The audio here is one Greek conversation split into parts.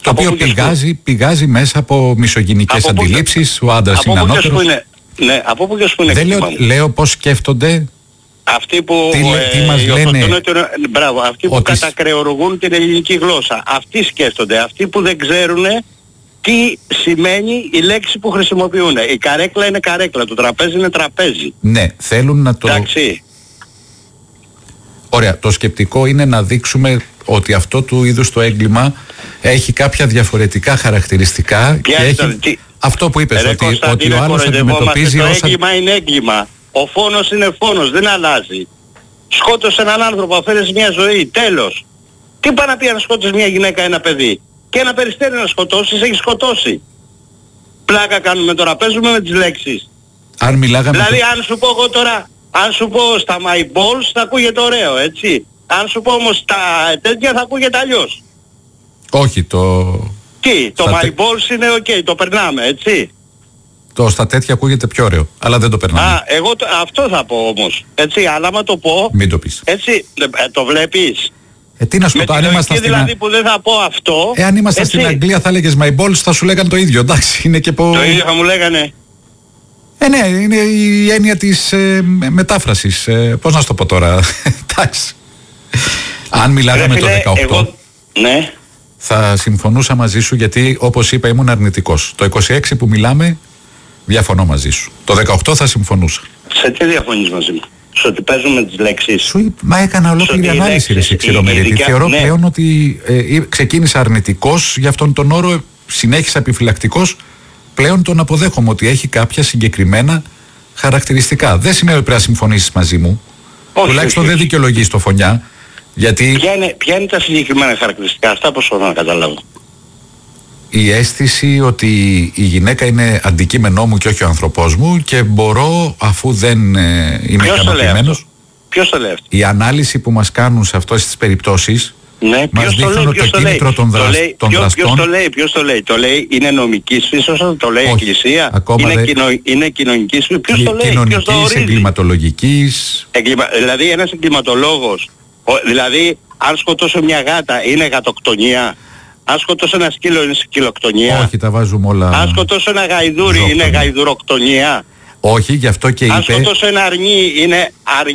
Το οποίο πηγάζει μέσα από μισογυνικές αντιλήψεις, ο άντρας είναι ανώτερος. Ναι, από πού και σου είναι. Δεν λέω πώς σκέφτονται. Αυτοί που τι μας λένε, μπράβο, αυτοί που κατακρεουργούν την ελληνική γλώσσα. Αυτοί σκέφτονται. Αυτοί που δεν ξέρουν τι σημαίνει η λέξη που χρησιμοποιούν. Η καρέκλα είναι καρέκλα, το τραπέζι είναι τραπέζι. Ναι, θέλουν να το... Εντάξει. Ωραία, το σκεπτικό είναι να δείξουμε ότι αυτό του είδους το έγκλημα έχει κάποια διαφορετικά χαρακτηριστικά και έχει... Αυτό που είπες, ότι ο άλλος αντιμετωπίζει το έγκλημα είναι έγκλημα. Ο φόνος είναι φόνος, δεν αλλάζει. Σκότωσε έναν άνθρωπο, αφαίρεσε μια ζωή, τέλος. Τι πάει να πει αν σκότωσε μια γυναίκα, ένα παιδί? Και ένα περιστέρι να σκοτώσεις, έχει σκοτώσει. Πλάκα κάνουμε τώρα, παίζουμε με τις λέξεις. Αν μιλάγαμε... Δηλαδή αν σου πω εγώ τώρα, αν σου πω στα my balls θα ακούγεται ωραίο, έτσι. Αν σου πω όμως στα τέτοια θα ακούγεται αλλιώς. Όχι, Τι, το my balls είναι ok, το περνάμε, έτσι. Στα τέτοια ακούγεται πιο ωραίο, αλλά δεν το περνάμε. Εγώ αυτό θα πω όμως, έτσι, αλλά άμα το πω... Μην το πεις. Έτσι, το βλέπεις. Τι να σου πω, αν ήμασταν στην... δηλαδή που δεν θα πω αυτό... αν ήμασταν στην Αγγλία θα έλεγες my balls, θα σου λέγανε το ίδιο, εντάξει, είναι και Το ίδιο θα μου λέγανε. Ναι, είναι η έννοια της μετάφρασης. Πώς να σου το πω τώρα, εντάξει. Αν μιλάγαμε το 18... Ναι. Θα συμφωνούσα μαζί σου, γιατί όπως είπα ήμουν αρνητικός. Το 26 που μιλάμε διαφωνώ μαζί σου. Το 18 θα συμφωνούσα. Σε τι διαφωνείς μαζί μου? Στο ότι παίζουμε τις λέξεις. Μα έκανα ολόκληρη ανάλυση, ρε Ξηρομερίτη. Θεωρώ πλέον ότι ξεκίνησα αρνητικός για αυτόν τον όρο, συνέχισα επιφυλακτικός. Πλέον τον αποδέχομαι ότι έχει κάποια συγκεκριμένα χαρακτηριστικά. Δεν σημαίνει ότι πρέπει να συμφωνήσεις μαζί μου. Τουλάχιστον δεν δικαιολογείς το φωνιά. Γιατί... Ποια είναι τα συγκεκριμένα χαρακτηριστικά, αυτά πώς μπορώ να καταλάβω? Η αίσθηση ότι η γυναίκα είναι αντικείμενό μου και όχι ο άνθρωπός μου και μπορώ, αφού δεν είμαι ικανοποιημένος... Ποιος το λέει αυτό? Η ανάλυση που μας κάνουν σε αυτές τις περιπτώσεις, ναι, μας δείχνουν ότι το κίνητρο των δραστών... Ποιος το λέει? Το λέει είναι νομικής φύσης, το λέει η Εκκλησία, είναι κοινωνικής φύσης? Ποιος το λέει? Κοινωνικής, εγκληματολογικής... Δηλαδή ένας εγκληματολόγος, δηλαδή αν σκοτώσω μια γάτα είναι γατοκτονία? Αν σκοτώσω ένα σκύλο είναι σκυλοκτονία? Όχι, τα βάζουμε όλα... Αν σκοτώσω ένα γαϊδούρι είναι γαϊδουροκτονία? Όχι, γι' αυτό και είπε... Αν σκοτώσω ένα αρνί είναι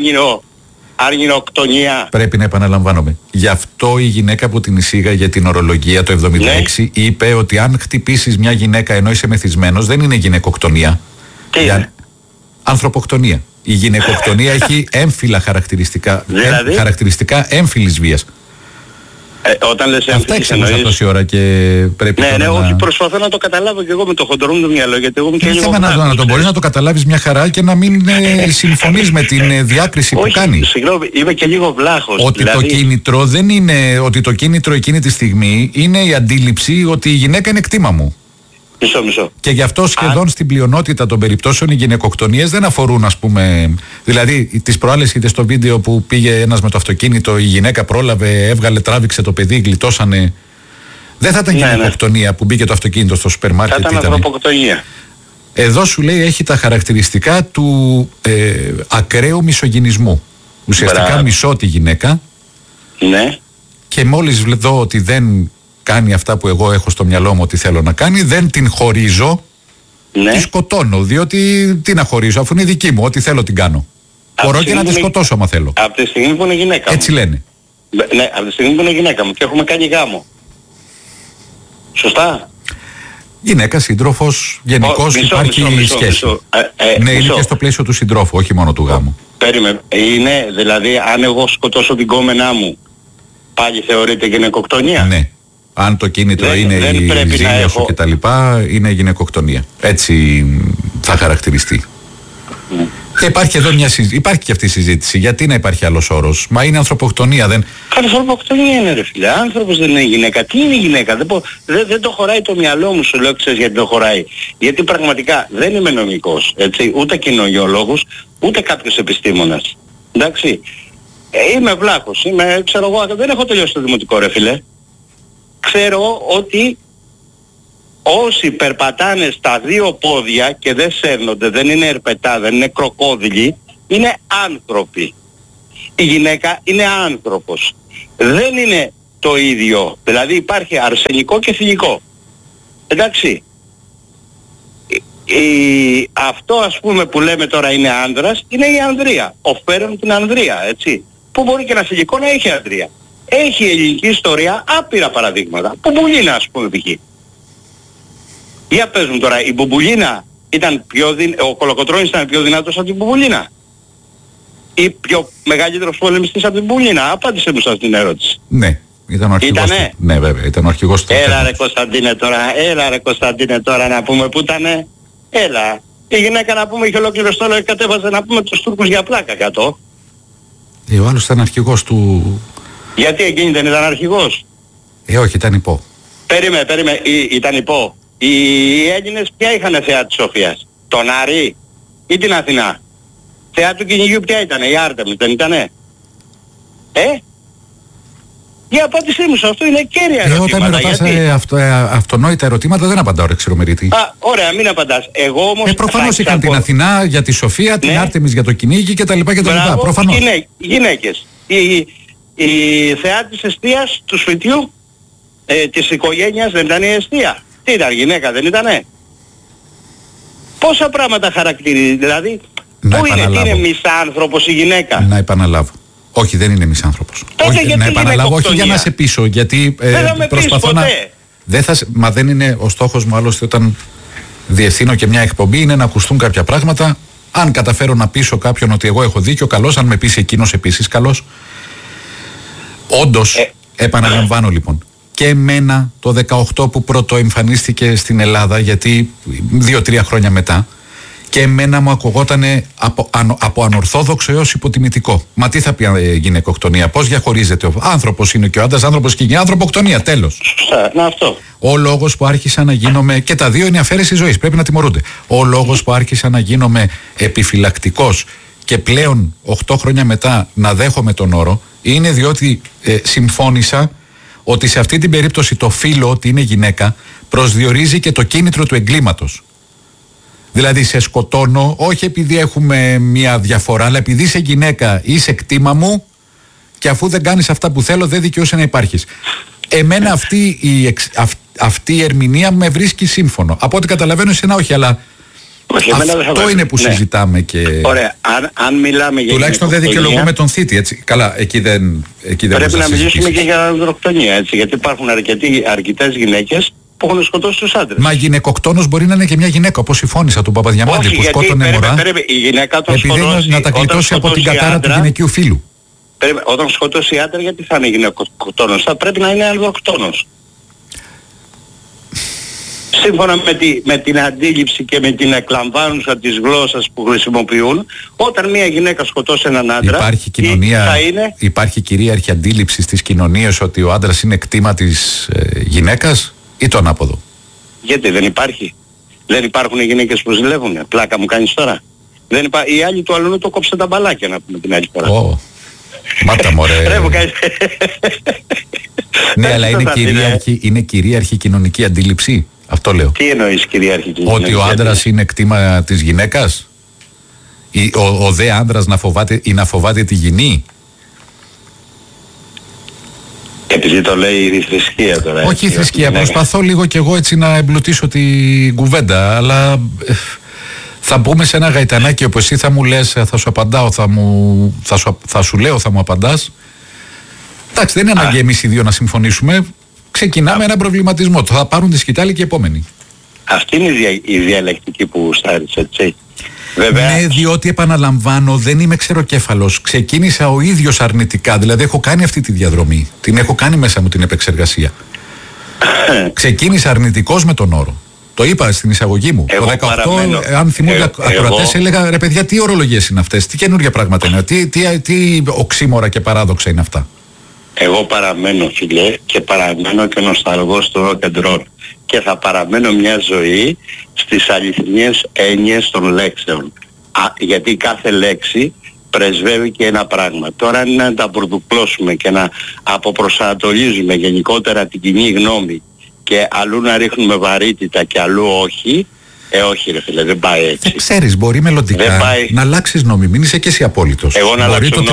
αρνινοκτονία? Πρέπει να επαναλαμβάνομαι. Γι' αυτό η γυναίκα που την εισήγαγε την ορολογία το 76 είπε ότι αν χτυπήσεις μια γυναίκα ενώ είσαι μεθυσμένος δεν είναι γυναικοκτονία. Τι είναι? Ανθρωποκτονία. Η γυναικοκτονία έχει έμφυλα χαρακτηριστικά, δηλαδή? Χαρακτηριστικά έμφυλης βίας. Όταν λες αυτά έξερα τόση ώρα και πρέπει όχι, προσπαθώ να το καταλάβω και εγώ με το χοντρό μου το μυαλό, γιατί εγώ είμαι και λίγο... να το μπορείς να το καταλάβεις μια χαρά και να μην συμφωνείς με την διάκριση που κάνει. Συγγνώμη, είμαι και λίγο βλάχος. Ότι το κίνητρο δεν είναι, ότι το κίνητρο εκείνη τη στιγμή είναι η αντίληψη ότι η γυναίκα είναι κτήμα μου. Μισό. Και γι' αυτό σχεδόν στην πλειονότητα των περιπτώσεων οι γυναικοκτονίες δεν αφορούν, ας πούμε, δηλαδή τις προάλλες είδες στο βίντεο που πήγε ένας με το αυτοκίνητο, η γυναίκα πρόλαβε, έβγαλε, τράβηξε το παιδί, γλιτώσανε. Δεν θα ήταν γυναικοκτονία που μπήκε το αυτοκίνητο στο σούπερ μάρκετ. Θα ήταν ανθρωποκτονία. Εδώ σου λέει έχει τα χαρακτηριστικά του ακραίου μισογυνισμού. Ουσιαστικά μισώ τη γυναίκα. Ναι. Και μόλις δω ότι δεν κάνει αυτά που εγώ έχω στο μυαλό μου ότι θέλω να κάνει, δεν την χωρίζω, τη σκοτώνω, διότι τι να χωρίζω, αφού είναι δική μου, ό,τι θέλω την κάνω. Μπορώ και να τη σκοτώσω άμα θέλω. Από τη στιγμή που είναι γυναίκα μου. Έτσι λένε. Ναι, από τη στιγμή που είναι γυναίκα μου και έχουμε κάνει γάμο. Σωστά? Γυναίκα, σύντροφος, γενικώς υπάρχει σχέση. Ναι, είναι και στο πλαίσιο του συντρόφου, όχι μόνο του γάμου. Περίμενε, είναι δηλαδή αν εγώ σκοτώσω την κόμενά μου, πάλι θεωρείται γυναικοκτονία? Ναι. Αν το κίνητρο είναι η ζήλια σου και τα λοιπά, είναι γυναικοκτονία. Έτσι θα χαρακτηριστεί. Και υπάρχει εδώ υπάρχει και αυτή η συζήτηση. Γιατί να υπάρχει άλλος όρος? Μα είναι ανθρωποκτονία, δεν... Ανθρωποκτονία είναι, ρε φίλε. Άνθρωπος δεν είναι γυναίκα. Τι είναι γυναίκα? Δεν το χωράει το μυαλό μου, σου λέω, ξέρεις γιατί το χωράει? Γιατί πραγματικά δεν είμαι νομικός, έτσι, ούτε κοινωνιολόγος, ούτε κάποιος επιστήμονας. Εντάξει. Είμαι βλάχος, ξέρω εγώ, δεν έχω τελειώσει το δημοτικό, ρε φίλε. Ξέρω ότι όσοι περπατάνε στα δύο πόδια και δεν σέρνονται, δεν είναι ερπετά, δεν είναι κροκόδιλοι, είναι άνθρωποι. Η γυναίκα είναι άνθρωπος. Δεν είναι το ίδιο. Δηλαδή υπάρχει αρσενικό και θηλυκό. Εντάξει. Αυτό ας πούμε που λέμε τώρα είναι άνδρας, είναι η ανδρεία. Οφέρουν την ανδρεία, έτσι. Που μπορεί και ένα θηλυκό να έχει ανδρεία. Έχει η ελληνική ιστορία άπειρα παραδείγματα. Μπουμπουλίνα ας πούμε π.χ. Για πες μου τώρα, η Μπουμπουλίνα ήταν ο Κολοκοτρώνης ήταν πιο δυνατός από την Μπουμπουλίνα? Ή πιο μεγαλύτερος πολεμιστής από την Μπουμπουλίνα? Απάντησε μου σας την ερώτηση. Ναι, ήταν ο αρχηγός του. Ναι, βέβαια, ήταν ο αρχηγός του. Έλα ρε Κωνσταντίνε τώρα να πούμε που ήτανε. Έλα. Η γυναίκα να πούμε είχε ολόκληρο στόλο και κατέβαζε να πούμε τους Τούρκους για πλάκα κάτω. Ο άλλος ήταν αρχηγός του. Γιατί εκείνη δεν ήταν αρχηγός? Όχι, ήταν υπό. Περίμενε, ήταν υπό. Οι Έλληνες ποια είχανε θεά της Σοφίας? Τον Άρη ή την Αθηνά? Θεά του κυνηγιού ποια ήτανε? Η Άρτεμις δεν ήτανε? Για απάντησή μου σε αυτό, είναι κέρια ερωτήματα. Όταν με ρωτάς αυτονόητα ερωτήματα δεν απαντάω ρε Ξηρομερίτη. Ωραία, μην απαντάς. Εγώ όμως... προφανώς είχαν την Αθηνά για τη Σοφία, την Άρτεμις για το κυνήγι κτλ. Προφανώς. Γυναίκες. Η θεά της εστίας, του σπιτιού, της οικογένειας δεν ήταν η εστία? Τι ήταν, γυναίκα δεν ήτανε? Πόσα πράγματα χαρακτηρίζει, δηλαδή πού είναι, τι είναι μισάνθρωπος η γυναίκα? Να επαναλάβω. Όχι, δεν είναι μισάνθρωπος. Όχι, να επαναλάβω, όχι για να σε πείσω, γιατί προσπαθώ να... Μα δεν είναι ο στόχος μου άλλωστε όταν διευθύνω και μια εκπομπή, είναι να ακουστούν κάποια πράγματα. Αν καταφέρω να πείσω κάποιον ότι εγώ έχω δίκιο, καλώς. Αν με πείσει εκείνος επίσης, καλώς. Όντως, επαναλαμβάνω λοιπόν, και εμένα το 18 που πρώτο εμφανίστηκε στην Ελλάδα, γιατί 2-3 χρόνια μετά, και εμένα μου ακουγότανε από ανορθόδοξο έως υποτιμητικό. Μα τι θα πει γυναικοκτονία, πώς διαχωρίζεται? Ο άνθρωπος είναι και ο άντρας άνθρωπος και η γυναίκα ανθρωποκτονία, τέλος. Αυτό. Ο λόγος που άρχισα να γίνομαι, και τα δύο είναι αφαίρεση ζωής, πρέπει να τιμωρούνται. Ο λόγος που άρχισα να γίνομαι επιφυλακτικός και πλέον 8 χρόνια μετά να δέχομαι τον όρο, είναι διότι συμφώνησα ότι σε αυτή την περίπτωση το φύλο, ότι είναι γυναίκα, προσδιορίζει και το κίνητρο του εγκλήματος. Δηλαδή σε σκοτώνω όχι επειδή έχουμε μια διαφορά, αλλά επειδή είσαι γυναίκα, είσαι κτήμα μου και αφού δεν κάνεις αυτά που θέλω δεν δικαιούσε να υπάρχεις. Εμένα αυτή η ερμηνεία με βρίσκει σύμφωνο. Από ό,τι καταλαβαίνω εσένα όχι, αλλά αυτό είναι που συζητάμε. Και... Ωραία, αν μιλάμε για τουλάχιστον δεν δικαιολογούμε τον θήτη, έτσι. Καλά, εκεί δεν πρέπει να μιλήσουμε και για ανδροκτονία, έτσι, γιατί υπάρχουν αρκετές γυναίκες που έχουν σκοτώσει τους άντρες. Μα γυναικοκτόνος μπορεί να είναι και μια γυναίκα, όπως η Φώνισσα του Παπαδιαμάντη που σκότωνε μωρά. Η γυναίκα τον επειδή σκοτώσει, να τα γλιτώσει από την κατάρα άντρα, του γυναικείου φύλου. Όταν σκοτώσει άντρα, γιατί θα είναι γυναικοκτόνος? Θα πρέπει να είναι ανδροκτόνος. Σύμφωνα με την αντίληψη και με την εκλαμβάνουσα της γλώσσας που χρησιμοποιούν, όταν μια γυναίκα σκοτώσει έναν άντρα, υπάρχει κυρίαρχη αντίληψη στις κοινωνίες ότι ο άντρας είναι κτήμα της γυναίκας ή το ανάποδο? Γιατί δεν υπάρχει? Δεν υπάρχουν γυναίκες που ζηλεύουν? Πλάκα μου κάνεις τώρα? Οι άλλοι του αλλού το κόψαν τα μπαλάκια, να πούμε την άλλη φορά. Μάτα μωρέ. Ναι, αλλά είναι κυρίαρχη κοινωνική αντίληψη. Αυτό λέω. Τι εννοείς κυρίαρχη κοινωνική? Ότι ο άντρας είναι κτήμα της γυναίκας? Ο δε άντρας να φοβάται τη γυνή? Επειδή το λέει η θρησκεία τώρα. Όχι η θρησκεία, προσπαθώ λίγο κι εγώ έτσι να εμπλουτίσω την κουβέντα, αλλά θα μπούμε σε ένα γαϊτανάκι όπου εσύ θα μου λες, θα σου απαντάω, θα σου λέω, θα μου απαντάς. Εντάξει, δεν είναι ανάγκη εμείς οι δύο να συμφωνήσουμε. Ξεκινάμε έναν προβληματισμό. Θα πάρουν τη σκητάλη και οι επόμενοι. Αυτή είναι η διαλεκτική που στάρεις, έτσι. Βέβαια. Ναι, διότι επαναλαμβάνω, δεν είμαι ξεροκέφαλος. Ξεκίνησα ο ίδιος αρνητικά. Δηλαδή, έχω κάνει αυτή τη διαδρομή. Την έχω κάνει μέσα μου την επεξεργασία. Ξεκίνησα αρνητικός με τον όρο. Το είπα στην εισαγωγή μου. Εγώ το 18, αν θυμούνται ακροατές, έλεγα ρε παιδιά, τι ορολογίες είναι αυτές, τι καινούργια πράγματα είναι, τι οξύμορα και παράδοξα είναι αυτά. Εγώ παραμένω, φίλε, και παραμένω και νοσταλγός στο rock and roll. Και θα παραμένω μια ζωή στις αληθινές έννοιες των λέξεων. Γιατί κάθε λέξη πρεσβεύει και ένα πράγμα. Τώρα είναι να τα πρωτοπλώσουμε και να αποπροσανατολίζουμε γενικότερα την κοινή γνώμη και αλλού να ρίχνουμε βαρύτητα και αλλού όχι. Όχι ρε φίλε, δεν πάει έτσι. Ξέρεις, μπορεί μελλοντικά να αλλάξεις νόμι, μην είσαι και εσύ απόλυτος. Εγώ να αλλάξω νόμι.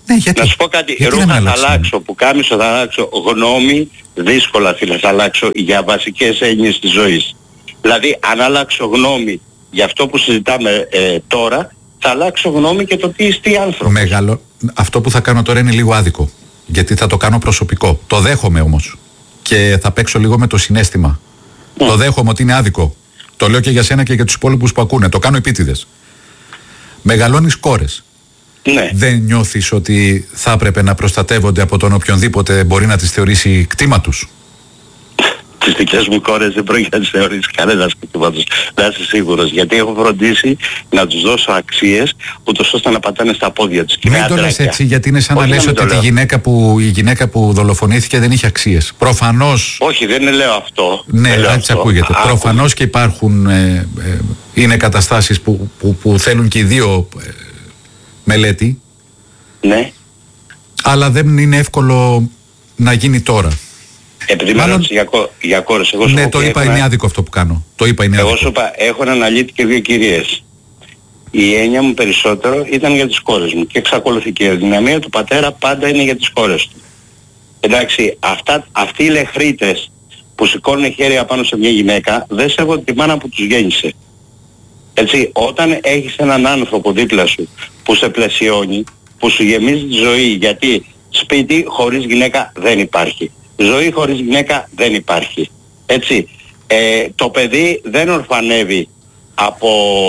Ναι, γιατί? Να σου πω κάτι, Γιατί ρούχα θα αλλάξω, πουκάμισο θα αλλάξω, γνώμη δύσκολα φίλε θα αλλάξω για βασικές έννοιες της ζωής. Δηλαδή αν αλλάξω γνώμη για αυτό που συζητάμε τώρα, θα αλλάξω γνώμη και το τι είστε άνθρωπος. Αυτό που θα κάνω τώρα είναι λίγο άδικο, γιατί θα το κάνω προσωπικό. Το δέχομαι όμως και θα παίξω λίγο με το συναίσθημα. Το δέχομαι ότι είναι άδικο. Το λέω και για σένα και για τους υπόλοιπους που ακούνε. Το κάνω επίτηδες. Μεγαλώνεις κόρες. Ναι. Δεν νιώθεις ότι θα έπρεπε να προστατεύονται από τον οποιονδήποτε μπορεί να τις θεωρήσει κτήμα τους? Τις δικές μου κόρες δεν πρόκειται να τις θεωρήσει κανένας κτήματος. Να είσαι σίγουρος. Γιατί έχω φροντίσει να τους δώσω αξίες ούτως ώστε να πατάνε στα πόδια τους. Μην το λες έτσι, γιατί είναι σαν να λες ότι η γυναίκα που δολοφονήθηκε δεν είχε αξίες. Προφανώς. Όχι, δεν λέω αυτό. Ναι, έτσι ακούγεται. Προφανώς και υπάρχουν είναι καταστάσεις που θέλουν και οι δύο μελέτη. Ναι. Αλλά δεν είναι εύκολο να γίνει τώρα. Επειδή με ρώτησε για κόρες, εγώ σου ναι, το είπα, είναι άδικο αυτό που κάνω. Εγώ σου είπα, έχω αναλύτη και δύο κυρίες. Η έννοια μου περισσότερο ήταν για τις κόρες μου και εξακολουθεί και η αδυναμία του πατέρα πάντα είναι για τις κόρες του. Εντάξει, αυτοί οι λεχρίτες που σηκώνουν χέρια πάνω σε μια γυναίκα δεν σέβονται τη μάνα που τους γέννησε. Έτσι, όταν έχεις έναν άνθρωπο δίπλα σου που σε πλαισιώνει, που σου γεμίζει τη ζωή, γιατί σπίτι χωρίς γυναίκα δεν υπάρχει. Ζωή χωρίς γυναίκα δεν υπάρχει. Έτσι, το παιδί δεν ορφανεύει από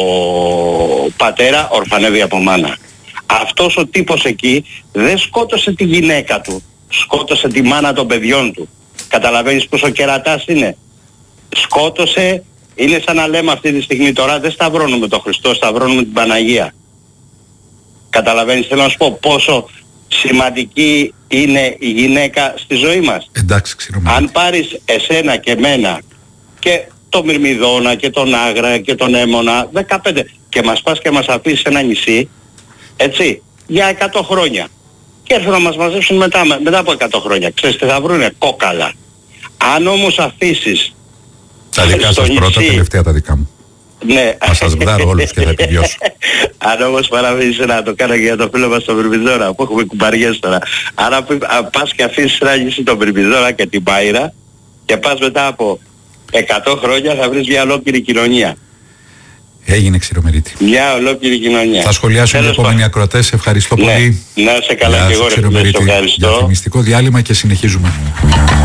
πατέρα, ορφανεύει από μάνα. Αυτός ο τύπος εκεί δεν σκότωσε τη γυναίκα του, σκότωσε τη μάνα των παιδιών του. Καταλαβαίνεις πόσο κερατάς είναι? Σκότωσε, είναι σαν να λέμε αυτή τη στιγμή τώρα δεν σταυρώνουμε τον Χριστό, σταυρώνουμε την Παναγία. Καταλαβαίνεις, θέλω να σου πω πόσο σημαντική είναι η γυναίκα στη ζωή μας. Εντάξει, ξέρω. Αν πάρεις εσένα και εμένα και τον Μυρμηδόνα και τον Άγρα και τον Έμονα 15 και μας πας και μας αφήσεις ένα νησί, έτσι, για 100 χρόνια και έρθουν να μας μαζέψουν μετά από 100 χρόνια, ξέρεις τι θα βρούνε? Κόκαλα. Αν όμως αφήσεις τα δικά σας πρώτα, τελευταία τα δικά μου. Ναι. Θα σας βγάλω όλους και θα επιβιώσω. Αν όμως παραμείνεις να το κάνω και για το φίλο μας τον Μυρμηδόνα που έχουμε κουμπαριές τώρα. Αν πας και αφήσεις ένα νησί τον Μυρμηδόνα και την Πάιρα και πας μετά από 100 χρόνια θα βρεις μια ολόκληρη κοινωνία. Έγινε, Ξηρομερίτη. Μια ολόκληρη κοινωνία. Θα σχολιάσουν οι επόμενοι ακροατές. Ευχαριστώ πολύ. Να είσαι καλά και εγώ, ρε, ευχαριστώ. Διαφημιστικό διάλειμμα και συνεχίζουμε.